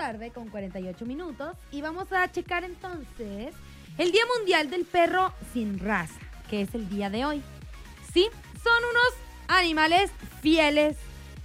tarde con 48 minutos y vamos a checar entonces el Día Mundial del Perro Sin Raza, que es el día de hoy. Sí, son unos animales fieles,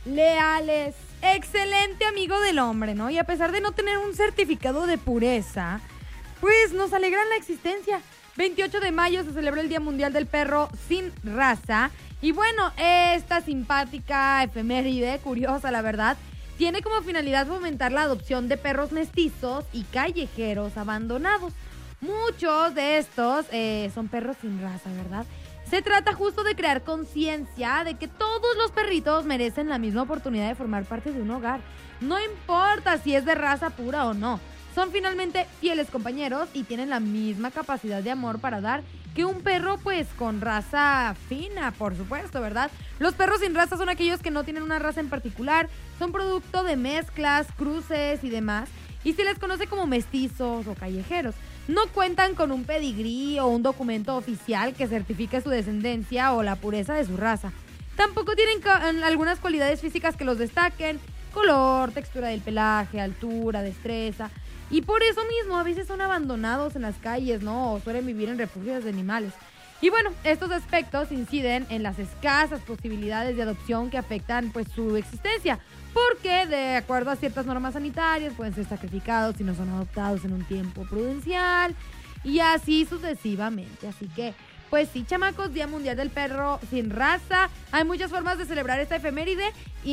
leales, excelente amigo del hombre, ¿no? Y a pesar de no tener un certificado de pureza, pues nos alegran la existencia. 28 de mayo se celebra el Día Mundial del Perro Sin Raza. Y bueno, esta simpática efeméride, curiosa la verdad, tiene como finalidad fomentar la adopción de perros mestizos y callejeros abandonados. Muchos de estos son perros sin raza, ¿verdad? Se trata justo de crear conciencia de que todos los perritos merecen la misma oportunidad de formar parte de un hogar. No importa si es de raza pura o no. Son finalmente fieles compañeros y tienen la misma capacidad de amor para dar que un perro pues con raza fina, por supuesto, ¿verdad? Los perros sin raza son aquellos que no tienen una raza en particular, son producto de mezclas, cruces y demás, y se les conoce como mestizos o callejeros. No cuentan con un pedigrí o un documento oficial que certifique su descendencia o la pureza de su raza. Tampoco tienen algunas cualidades físicas que los destaquen: color, textura del pelaje, altura, destreza. Y por eso mismo a veces son abandonados en las calles, ¿no? O suelen vivir en refugios de animales. Y bueno, estos aspectos inciden en las escasas posibilidades de adopción que afectan pues su existencia, porque de acuerdo a ciertas normas sanitarias pueden ser sacrificados si no son adoptados en un tiempo prudencial y así sucesivamente. Así que pues sí, chamacos, Día Mundial del Perro Sin Raza. Hay muchas formas de celebrar esta efeméride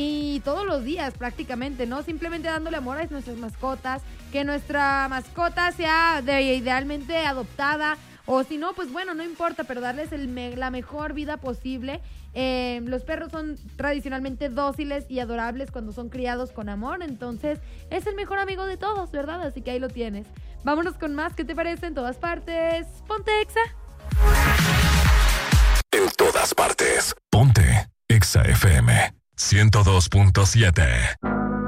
y todos los días prácticamente, ¿no? Simplemente dándole amor a nuestras mascotas, que nuestra mascota sea idealmente adoptada, o si no, pues bueno, no importa, pero darles la mejor vida posible. Los perros son tradicionalmente dóciles y adorables cuando son criados con amor, entonces es el mejor amigo de todos, ¿verdad? Así que ahí lo tienes. Vámonos con más, ¿qué te parece? En todas partes, ponte Exa. En todas partes, ponte Exa FM 102.7.